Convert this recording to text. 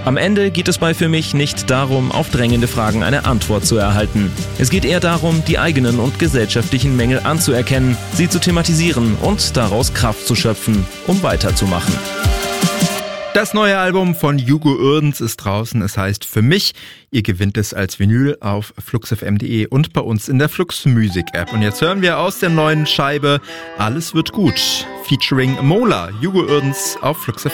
Am Ende geht es bei Für mich nicht darum, auf drängende Fragen eine Antwort zu erhalten. Es geht eher darum, die eigenen und gesellschaftlichen Mängel anzuerkennen, sie zu thematisieren und daraus Kraft zu schöpfen, um weiterzumachen. Das neue Album von Hugo Uerdens ist draußen. Es heißt Für mich. Ihr gewinnt es als Vinyl auf fluxfm.de und bei uns in der Flux Music App. Und jetzt hören wir aus der neuen Scheibe Alles wird gut, featuring Mola, Hugo Uerdens auf Flux FM.